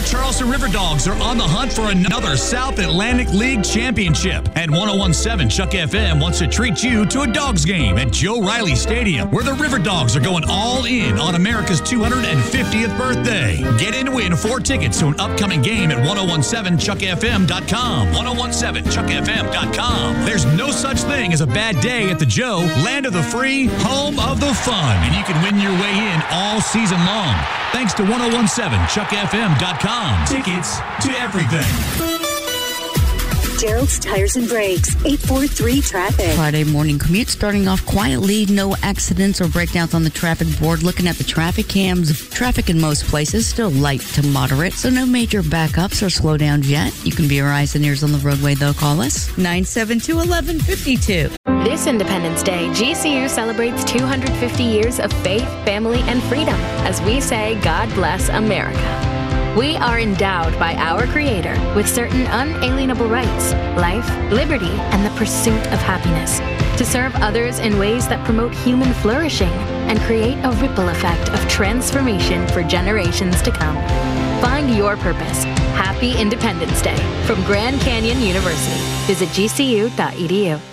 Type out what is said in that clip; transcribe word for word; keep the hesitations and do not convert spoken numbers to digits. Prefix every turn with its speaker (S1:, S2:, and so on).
S1: Charleston River Dogs are on the hunt for another South Atlantic League championship. And one oh one seven Chuck F M wants to treat you to a Dogs game at Joe Riley Stadium, where the River Dogs are going all in on America's two hundred fiftieth birthday. Get in to win four tickets to an upcoming game at ten seventeen chuck f m dot com. ten seventeen chuck f m dot com. There's no such thing as a bad day at the Joe, land of the free, home of the fun. And you can win your way in all season long. Thanks to ten seventeen chuck f m dot com. Tickets to everything.
S2: Gerald's Tires and Brakes, eight four three traffic.
S3: Friday morning commute starting off quietly. No accidents or breakdowns on the traffic board. Looking at the traffic cams, traffic in most places still light to moderate, so no major backups or slowdowns yet. You can be your eyes and ears on the roadway, though. Call us nine seven two, one one five two.
S4: This Independence Day, G C U celebrates two hundred fifty years of faith, family, and freedom as we say, God bless America. We are endowed by our Creator with certain unalienable rights, life, liberty, and the pursuit of happiness, to serve others in ways that promote human flourishing and create a ripple effect of transformation for generations to come. Find your purpose. Happy Independence Day from Grand Canyon University. Visit g c u dot e d u.